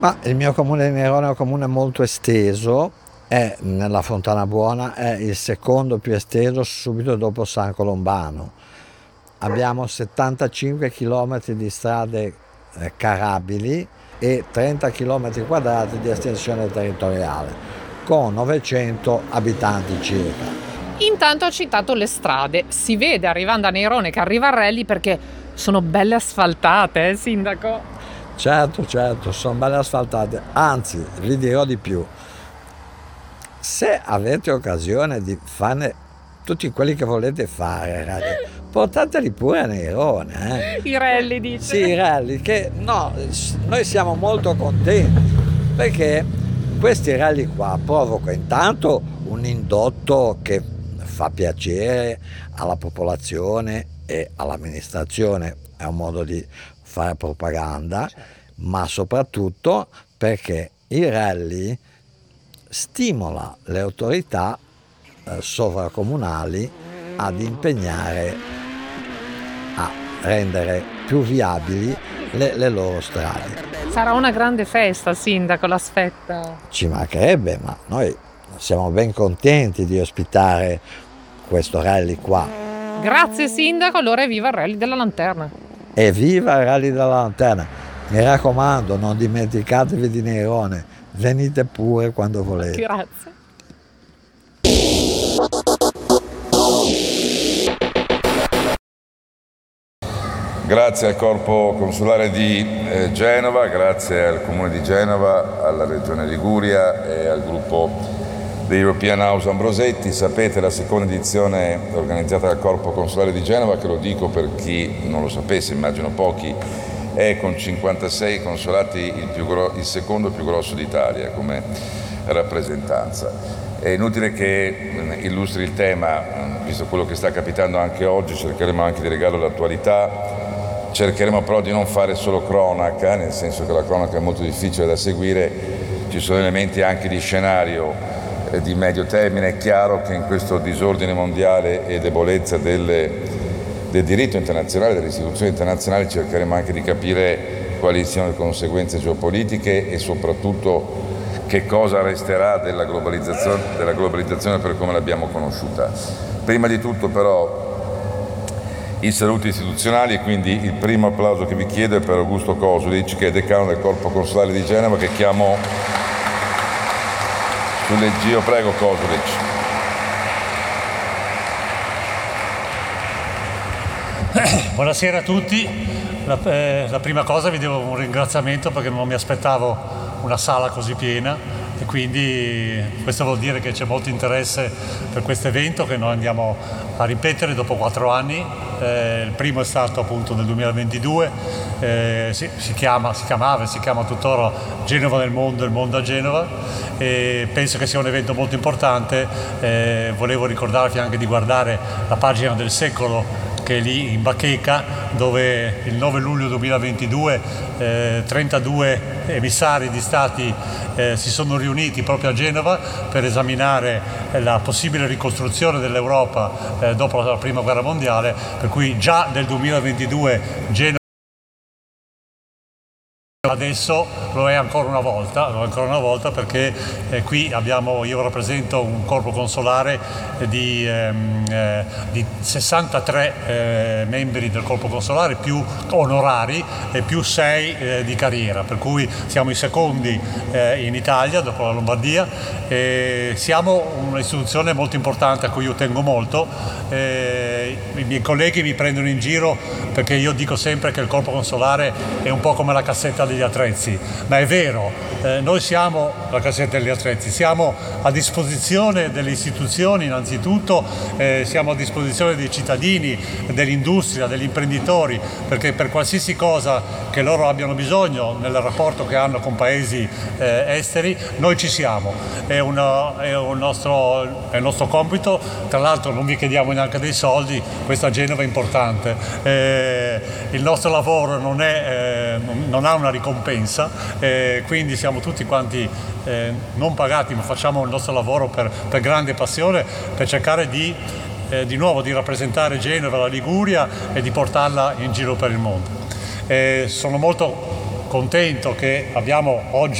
Ma il mio comune di Nerone è un comune molto esteso, è nella Fontana Buona, è il secondo più esteso subito dopo San Colombano. Abbiamo 75 km di strade carabili e 30 km quadrati di estensione territoriale, con 900 abitanti circa. Intanto ho citato le strade. Si vede arrivando a Nerone che arriva a Relli perché sono belle asfaltate, sindaco? Certo, sono belle asfaltate, anzi, vi dirò di più. Se avete occasione di farne tutti quelli che volete fare, portateli pure a Nerone. I rally, dice. Sì, i rally, che no, noi siamo molto contenti, perché questi rally qua provocano intanto un indotto che fa piacere alla popolazione e all'amministrazione, è un modo di fare propaganda, ma soprattutto perché i rally stimola le autorità sovracomunali ad impegnare a rendere più viabili le loro strade. Sarà una grande festa, sindaco, l'aspetta. Ci mancherebbe, ma noi siamo ben contenti di ospitare questo rally qua. Grazie, sindaco, allora evviva il rally della lanterna. Evviva il rally della lanterna! Mi raccomando, non dimenticatevi di Nerone, venite pure quando volete. Grazie. Grazie al Corpo Consolare di Genova, grazie al Comune di Genova, alla Regione Liguria e al gruppo di European House Ambrosetti. Sapete, la seconda edizione organizzata dal Corpo Consolare di Genova, che lo dico per chi non lo sapesse, immagino pochi, è con 56 consolati il secondo più grosso d'Italia come rappresentanza. È inutile che illustri il tema, visto quello che sta capitando anche oggi, cercheremo anche di legare l'attualità. Cercheremo però di non fare solo cronaca, nel senso che la cronaca è molto difficile da seguire, ci sono elementi anche di scenario di medio termine. È chiaro che in questo disordine mondiale e debolezza del diritto internazionale, delle istituzioni internazionali, cercheremo anche di capire quali siano le conseguenze geopolitiche e soprattutto che cosa resterà della globalizzazione per come l'abbiamo conosciuta. Prima di tutto però i saluti istituzionali, quindi il primo applauso che vi chiedo è per Augusto Kosulic, che è decano del Corpo Consolare di Genova, che chiamo sul leggio. Prego Kosulic. Buonasera a tutti. La prima cosa vi devo un ringraziamento perché non mi aspettavo una sala così piena e quindi questo vuol dire che c'è molto interesse per questo evento che noi andiamo a ripetere dopo 4 anni. Il primo è stato appunto nel 2022, si chiama tuttora Genova nel mondo, il mondo a Genova, e penso che sia un evento molto importante. Volevo ricordarvi anche di guardare la pagina del secolo che è lì in bacheca, dove il 9 luglio 2022 32 emissari di stati si sono riuniti proprio a Genova per esaminare la possibile ricostruzione dell'Europa dopo la Prima Guerra Mondiale, per cui già nel 2022 Genova adesso lo è ancora una volta perché qui io rappresento un corpo consolare di 63 membri del corpo consolare, più onorari e più 6 di carriera, per cui siamo i secondi in Italia dopo la Lombardia. Siamo un'istituzione molto importante a cui io tengo molto. I miei colleghi mi prendono in giro perché io dico sempre che il corpo consolare è un po' come la cassetta degli attrezzi, ma è vero, noi siamo la cassetta degli attrezzi, siamo a disposizione delle istituzioni innanzitutto, siamo a disposizione dei cittadini, dell'industria, degli imprenditori, perché per qualsiasi cosa che loro abbiano bisogno nel rapporto che hanno con paesi esteri, noi ci siamo, è il nostro compito. Tra l'altro non vi chiediamo neanche dei soldi, questa Genova è importante, il nostro lavoro non ha una ricompensa, quindi siamo tutti quanti non pagati, ma facciamo il nostro lavoro per grande passione, per cercare di nuovo di rappresentare Genova, la Liguria, e di portarla in giro per il mondo. Sono molto contento che abbiamo oggi